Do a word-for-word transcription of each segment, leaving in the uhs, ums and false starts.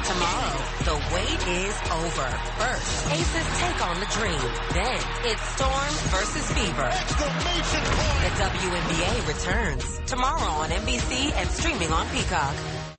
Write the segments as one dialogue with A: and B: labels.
A: Tomorrow, the wait is over. First, Aces take on the Dream. Then, it's Storm versus Fever. The W N B A returns tomorrow on N B C and streaming on Peacock.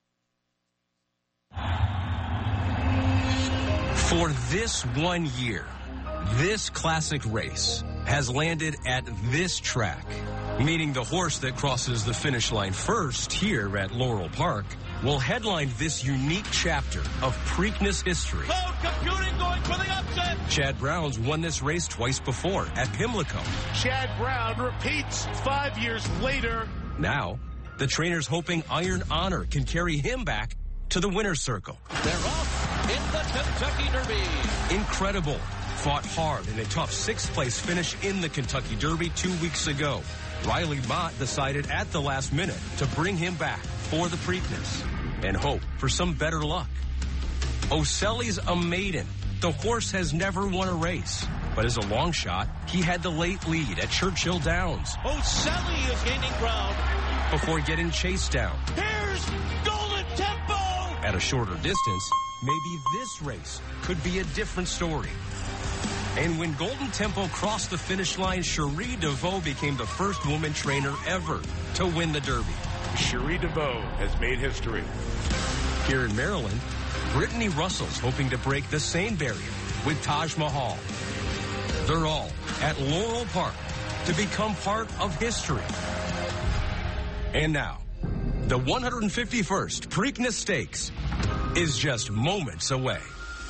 B: For this one year, this classic race has landed at this track, meaning the horse that crosses the finish line first here at Laurel Park will headline this unique chapter of Preakness history.
C: Oh, computing going for the upset.
B: Chad Brown's won this race twice before at Pimlico.
C: Chad Brown repeats five years later.
B: Now, the trainer's hoping Iron Honor can carry him back to the winner's circle.
C: They're off in the Kentucky Derby.
B: Incredible. Fought hard in a tough sixth-place finish in the Kentucky Derby two weeks ago. Riley Mott decided at the last minute to bring him back for the Preakness and hope for some better luck. Oselli's a maiden. The horse has never won a race, but as a long shot, he had the late lead at Churchill Downs.
C: Oselli is gaining ground
B: before getting chased down.
C: Here's Golden Tempo!
B: At a shorter distance, maybe this race could be a different story. And when Golden Tempo crossed the finish line, Cherie DeVaux became the first woman trainer ever to win the Derby.
D: Cherie DeVaux has made history.
B: Here in Maryland, Brittany Russell's hoping to break the same barrier with Taj Mahal. They're all at Laurel Park to become part of history. And now, the one hundred fifty-first Preakness Stakes is just moments away.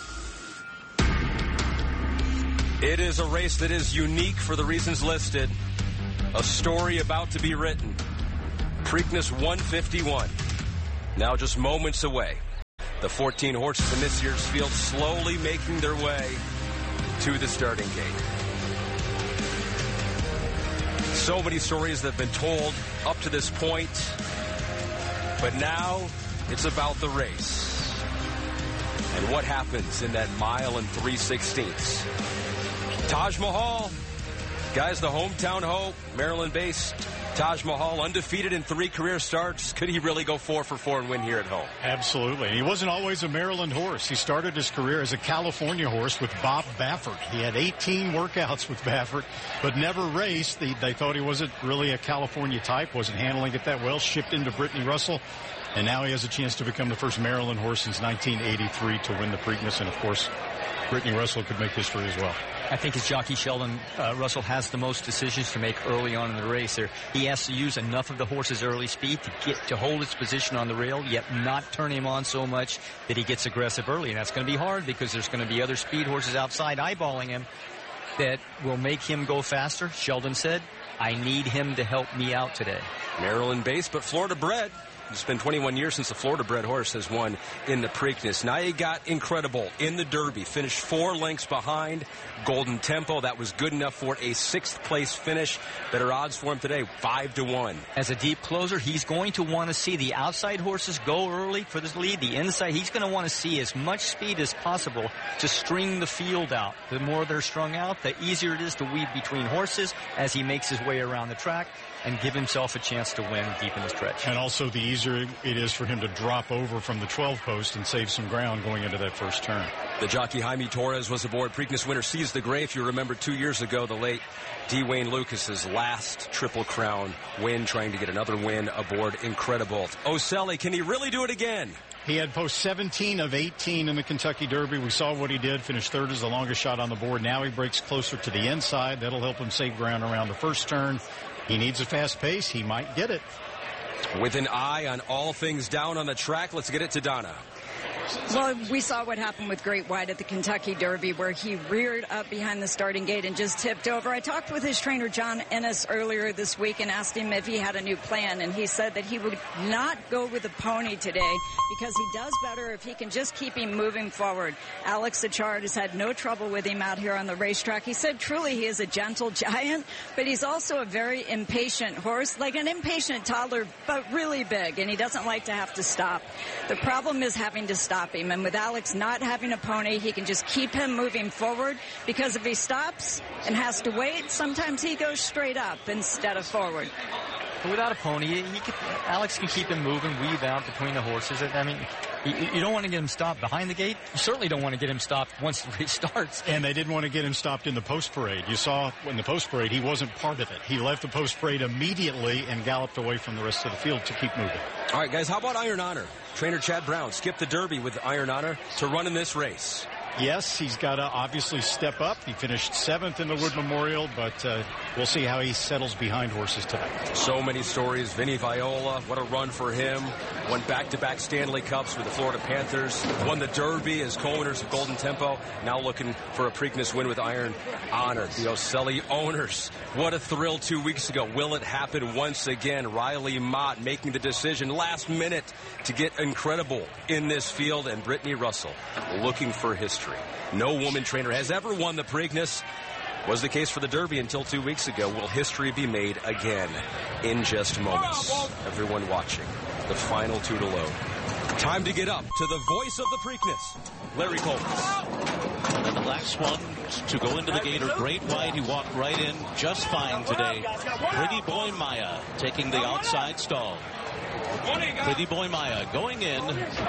B: It is a race that is unique for the reasons listed. A story about to be written. Preakness one fifty-one. Now just moments away. The fourteen horses in this year's field slowly making their way to the starting gate. So many stories that have been told up to this point. But now it's about the race. And what happens in that mile and three sixteenths. Taj Mahal, guys, the hometown hope, Maryland-based Taj Mahal, undefeated in three career starts. Could he really go four for four and win here at home?
E: Absolutely. And he wasn't always a Maryland horse. He started his career as a California horse with Bob Baffert. He had eighteen workouts with Baffert, but never raced. They, they thought he wasn't really a California type, wasn't handling it that well, shipped into Brittany Russell. And now he has a chance to become the first Maryland horse since nineteen eighty-three to win the Preakness. And, of course, Brittany Russell could make history as well.
F: I think his jockey Sheldon uh, Russell has the most decisions to make early on in the race. There, he has to use enough of the horse's early speed to get to hold its position on the rail, yet not turn him on so much that he gets aggressive early. And that's going to be hard because there's going to be other speed horses outside eyeballing him that will make him go faster. Sheldon said, I need him to help me out today.
B: Maryland-based, but Florida-bred. It's been twenty-one years since the Florida-bred horse has won in the Preakness. Now you got Incredible in the Derby. Finished four lengths behind Golden Tempo. That was good enough for a sixth-place finish. Better odds for him today, five to one.
F: As a deep closer, he's going to want to see the outside horses go early for this lead. The inside, he's going to want to see as much speed as possible to string the field out. The more they're strung out, the easier it is to weave between horses as he makes his way around the track and give himself a chance to win deep in the stretch.
E: And also the easier it is for him to drop over from the twelve post and save some ground going into that first turn.
B: The jockey Jaime Torres was aboard. Preakness winner Seize the Gray. If you remember two years ago, the late D. Wayne Lucas's last Triple Crown win, trying to get another win aboard Incredible. Oselli, can he really do it again?
E: He had post seventeen of eighteen in the Kentucky Derby. We saw what he did, finished third as the longest shot on the board. Now he breaks closer to the inside. That'll help him save ground around the first turn. He needs a fast pace. He might get it.
B: With an eye on all things down on the track, let's get it to Donna.
G: Well, we saw what happened with Great White at the Kentucky Derby, where he reared up behind the starting gate and just tipped over. I talked with his trainer, John Ennis, earlier this week and asked him if he had a new plan, and he said that he would not go with the pony today because he does better if he can just keep him moving forward. Alex Achard has had no trouble with him out here on the racetrack. He said truly he is a gentle giant, but he's also a very impatient horse, like an impatient toddler, but really big, and he doesn't like to have to stop. The problem is having to stop him, and with Alex not having a pony, he can just keep him moving forward, because if he stops and has to wait, sometimes he goes straight up instead of forward.
F: But without a pony, he could, Alex can keep him moving, weave out between the horses. I mean, you, you don't want to get him stopped behind the gate. You certainly don't want to get him stopped once the race starts.
E: And they didn't want to get him stopped in the post parade. You saw in the post parade, he wasn't part of it. He left the post parade immediately and galloped away from the rest of the field to keep moving.
B: All right, guys, how about Iron Honor? Trainer Chad Brown skipped the Derby with Iron Honor to run in this race.
E: Yes, he's got to obviously step up. He finished seventh in the Wood Memorial, but uh, we'll see how he settles behind horses tonight.
B: So many stories. Vinny Viola, what a run for him. Won back-to-back Stanley Cups with the Florida Panthers. Won the Derby as co-owners of Golden Tempo. Now looking for a Preakness win with Iron Honor. The Oselli owners. What a thrill two weeks ago. Will it happen once again? Riley Mott making the decision last minute to get Incredible in this field. And Brittany Russell looking for history. No woman trainer has ever won the Preakness. Was the case for the Derby until two weeks ago. Will history be made again in just moments? Everyone watching the final two to load. Time to get up to the voice of the Preakness, Larry Coleman.
H: And the Black Swan to go into the gate are Great White. He walked right in just fine today. Pretty Boy Maya taking the outside stall. Pretty Boy Maya going in,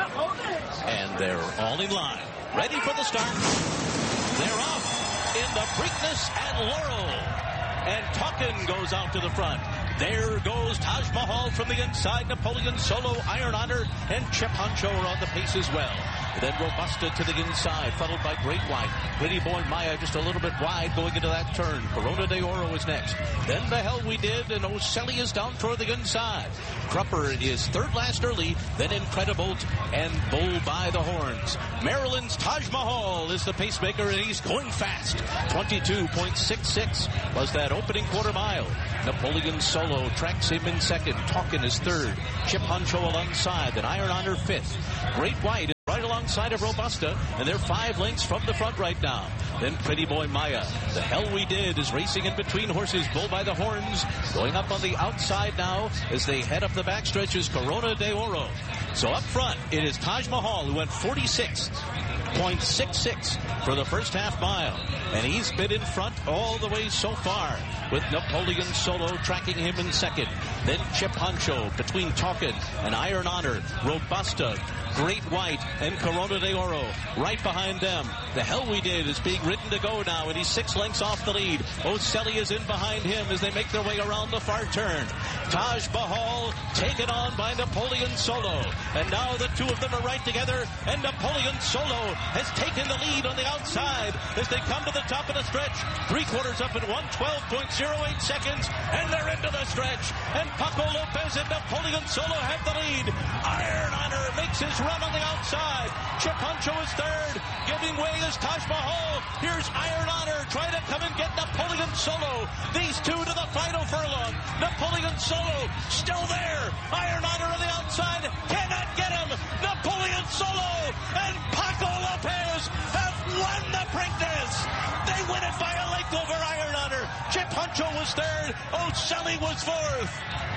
H: and they're all in line. Ready for the start. They're off in the Preakness at Laurel. And Talkin goes out to the front. There goes Taj Mahal from the inside. Napoleon Solo, Iron Honor, and Chip Honcho are on the pace as well. Then Robusta to the inside, followed by Great White. Pretty Boy Maya just a little bit wide going into that turn. Corona de Oro is next. Then The Hell We Did, and Oselli is down toward the inside. Crupper is third last early, then Incredible and Bull by the Horns. Maryland's Taj Mahal is the pacemaker, and he's going fast. twenty-two point six six was that opening quarter mile. Napoleon Solo tracks him in second. Talkin is third. Chip Honcho alongside, then Iron Honor fifth. Great White right alongside of Robusta, and they're five lengths from the front right now. Then Pretty Boy Maya. The Hell We Did is racing in between horses. Bull by the Horns going up on the outside now as they head up the backstretch is Corona de Oro. So up front, it is Taj Mahal, who went forty-six point six six for the first half mile. And he's been in front all the way so far, with Napoleon Solo tracking him in second. Then Chip Honcho between Talkin and Iron Honor, Robusta, Great White, and Corona de Oro right behind them. The Hell We Did is being ridden to go now, and he's six lengths off the lead. Oselli is in behind him as they make their way around the far turn. Taj Mahal taken on by Napoleon Solo. And now the two of them are right together, and Napoleon Solo has taken the lead on the outside as they come to the top of the stretch. Three quarters up in one twelve point oh eight seconds, and they're into the stretch. And Paco Lopez and Napoleon Solo have the lead. Iron Honor makes his run on the outside. Chip Honcho is third. Giving way is Taj Mahal. Here's Iron Honor trying to come and get Napoleon Solo. These two to the final furlong. Napoleon Solo still there. Iron Honor on the outside cannot get him. Napoleon Solo and Paco Lopez have won the Preakness. They win it by a length over Iron Honor. Chip Honcho was third. Oselli was fourth.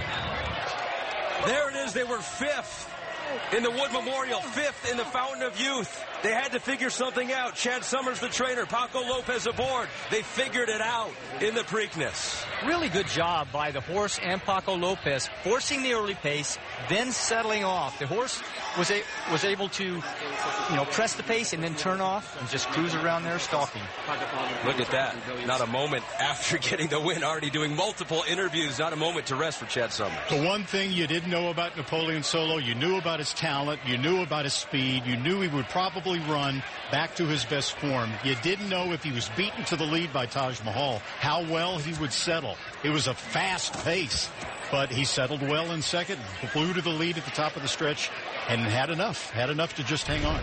B: There it is. They were fifth in the Wood Memorial, fifth in the Fountain of Youth. They had to figure something out. Chad Summers, the trainer, Paco Lopez aboard. They figured it out in the Preakness.
F: Really good job by the horse and Paco Lopez, forcing the early pace, then settling off. The horse was a, was able to, you know, press the pace and then turn off and just cruise around there stalking.
B: Look at that. Not a moment after getting the win, already doing multiple interviews. Not a moment to rest for Chad Summers.
E: The one thing you didn't know about Napoleon Solo, you knew about his talent, you knew about his speed, you knew he would probably run back to his best form. You didn't know if he was beaten to the lead by Taj Mahal, how well he would settle. It was a fast pace, but he settled well in second, flew to the lead at the top of the stretch, and had enough, had enough to just hang on.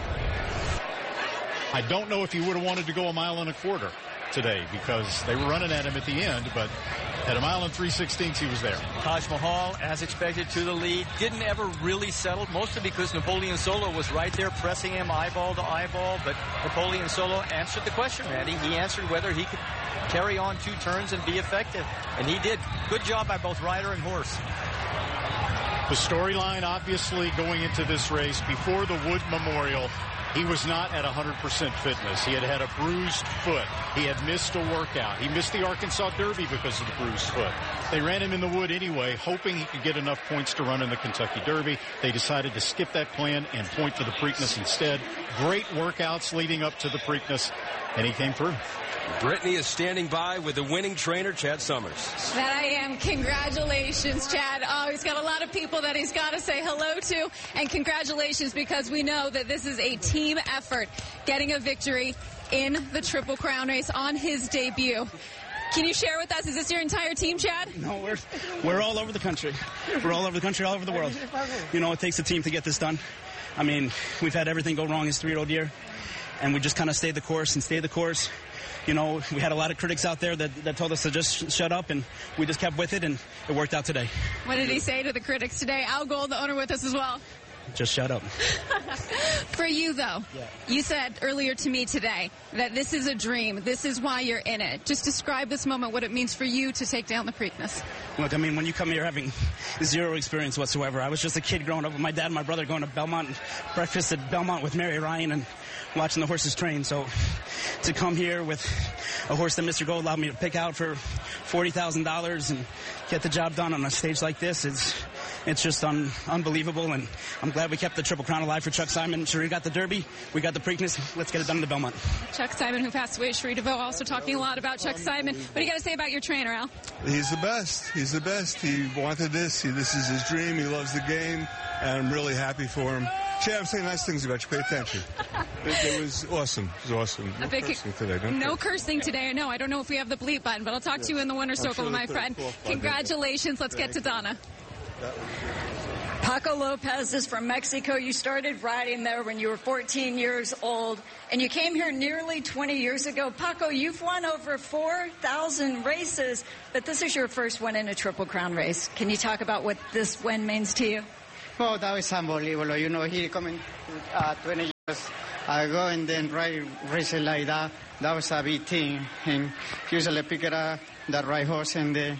E: I don't know if he would have wanted to go a mile and a quarter today because they were running at him at the end, but at a mile and three sixteenths he was there.
F: Taj Mahal, as expected, to the lead. Didn't ever really settle, mostly because Napoleon Solo was right there pressing him eyeball to eyeball, but Napoleon Solo answered the question, Randy. He answered whether he could carry on two turns and be effective, and he did. Good job by both rider and horse.
E: The storyline, obviously, going into this race before the Wood Memorial, he was not at one hundred percent fitness. He had had a bruised foot. He had missed a workout. He missed the Arkansas Derby because of the bruised foot. They ran him in the wood anyway, hoping he could get enough points to run in the Kentucky Derby. They decided to skip that plan and point for the Preakness instead. Great workouts leading up to the Preakness, and he came through.
B: Brittany is standing by with the winning trainer, Chad Summers.
I: That I am. Congratulations, Chad. Oh, he's got a lot of people that he's got to say hello to. And congratulations, because we know that this is a team effort, getting a victory in the Triple Crown race on his debut. Can you share with us, is this your entire team, Chad?
J: No, we're, we're all over the country. We're all over the country, all over the world. You know, it takes a team to get this done. I mean, we've had everything go wrong his three-year-old year, and we just kind of stayed the course and stayed the course. You know, we had a lot of critics out there that, that told us to just shut up, and we just kept with it, and it worked out today.
I: What did he say to the critics today? Al Gold, the owner, with us as well.
J: Just shut up.
I: For you, though, yeah. You said earlier to me today that this is a dream. This is why you're in it. Just describe this moment, what it means for you to take down the Preakness.
J: Look, I mean, when you come here having zero experience whatsoever, I was just a kid growing up with my dad and my brother going to Belmont, and breakfast at Belmont with Mary Ryan and watching the horses train. So to come here with a horse that Mister Gold allowed me to pick out for forty thousand dollars and get the job done on a stage like this, it's it's just un, unbelievable. And I'm glad we kept the Triple Crown alive for Chuck Simon. Sure, we got the Derby, we got the Preakness. Let's get it done in the Belmont.
I: Chuck Simon, who passed away, Cherie DeVoe, also talking a lot about Chuck Simon. What do you got to say about your trainer, Al?
K: He's the best. He's the best. He wanted this. He, this is his dream. He loves the game, and I'm really happy for him. Chad, I'm saying nice things about you. Pay attention. It, it was awesome. It was awesome. No
I: big,
K: cursing today. Don't
I: no
K: care.
I: cursing today. No, I don't know if we have the bleep button, but I'll talk to you in the winner's circle,
K: sure
I: my friend. Congratulations. Let's Thank get to Donna.
G: Paco Lopez is from Mexico. You started riding there when you were fourteen years old, and you came here nearly twenty years ago. Paco, you've won over four thousand races, but this is your first one in a Triple Crown race. Can you talk about what this win means to you?
L: Oh, that was unbelievable. You know, he coming uh, twenty years ago and then ride racing like that. That was a big thing. And usually pick it up the right horse, and the,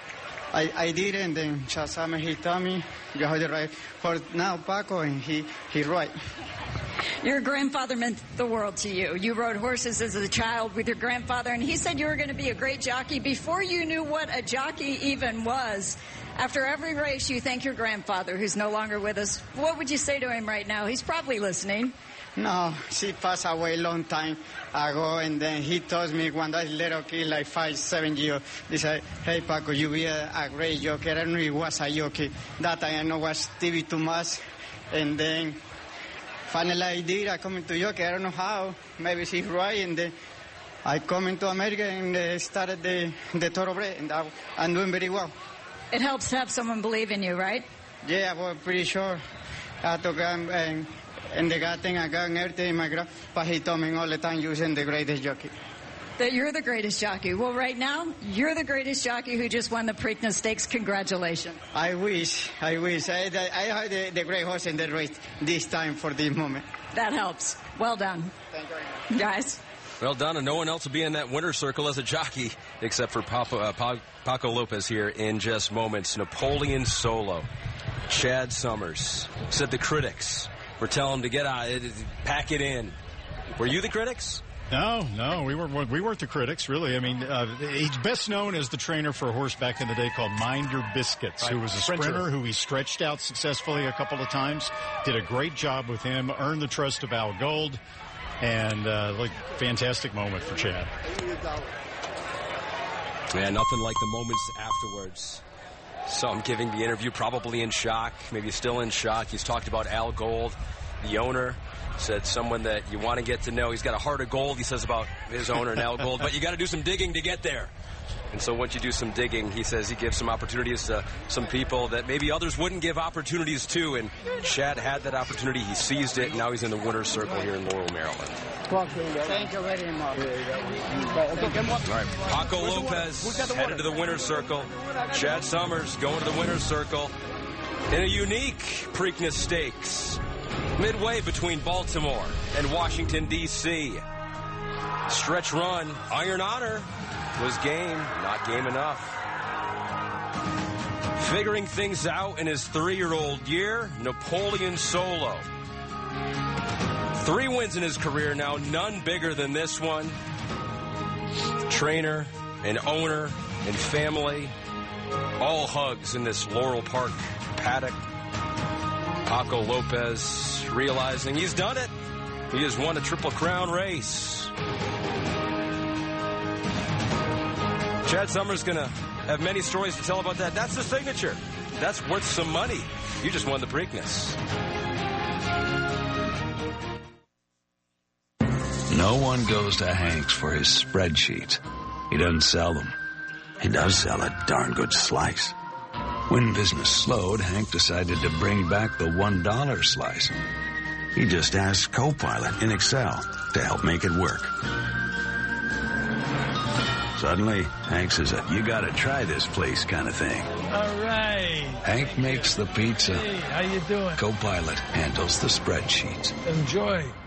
L: I, I did it, and then Chasame, he told me, you have the right horse now, Paco, and he, he right.
G: Your grandfather meant the world to you. You rode horses as a child with your grandfather, and he said you were going to be a great jockey before you knew what a jockey even was. After every race, you thank your grandfather, who's no longer with us. What would you say to him right now? He's probably listening.
L: No, she passed away a long time ago, and then he told me when I was a little kid, like five, seven years, he said, hey, Paco, you be a, a great jockey. I don't know if he was a jockey. That time I know was T V too much, and then finally I did. I come into jockey. I don't know how. Maybe she's right, and then I come into America and uh, started the, the thoroughbred, and I, I'm doing very well.
G: It helps to have someone believe in you, right?
L: Yeah, I was pretty sure. I had to come and, and the guy thing I got and everything in my graph, but he told me all the time using the greatest jockey.
G: That you're the greatest jockey. Well, right now, you're the greatest jockey who just won the Preakness Stakes. Congratulations.
L: I wish. I wish. I, I had the, the great horse in the race this time for this moment.
G: That helps. Well done.
L: Thank you very much.
G: Guys.
B: Well done, and no one else will be in that winner's circle as a jockey except for Papa, uh, pa- Paco Lopez here in just moments. Napoleon Solo. Chad Summers said the critics were telling him to get out, pack it in. Were you the critics?
E: No, no, we weren't. We weren't the critics, really. I mean, uh, he's best known as the trainer for a horse back in the day called Mind Your Biscuits, right. Who was a sprinter, sprinter who he stretched out successfully a couple of times. Did a great job with him. Earned the trust of Al Gold. And, uh, like, fantastic moment for Chad.
B: Yeah, nothing like the moments afterwards. So I'm giving the interview probably in shock, maybe still in shock. He's talked about Al Gold, the owner, said someone that you want to get to know. He's got a heart of gold, he says about his owner, and Al Gold, but you got to do some digging to get there. And so once you do some digging, he says he gives some opportunities to some people that maybe others wouldn't give opportunities to. And Chad had that opportunity. He seized it. And now he's in the winner's circle here in Laurel, Maryland.
L: Thank you very much.
B: All right, Paco Lopez headed to the winner's circle. Chad Summers going to the winner's circle in a unique Preakness Stakes. Midway between Baltimore and Washington, D C Stretch run. Iron Honor was game, not game enough. Figuring things out in his three-year-old year, Napoleon Solo. Three wins in his career now, none bigger than this one. Trainer and owner and family, all hugs in this Laurel Park paddock. Paco Lopez realizing he's done it. He has won a Triple Crown race. Chad Summers going to have many stories to tell about that. That's the signature. That's worth some money. You just won the Preakness.
M: No one goes to Hank's for his spreadsheets. He doesn't sell them. He does sell a darn good slice. When business slowed, Hank decided to bring back the one dollar slice. He just asked Copilot in Excel to help make it work. Suddenly, Hank says, you gotta try this place kind of thing.
N: All right.
M: Hank makes the pizza.
N: Hey, how you doing?
M: Copilot handles the spreadsheets.
N: Enjoy.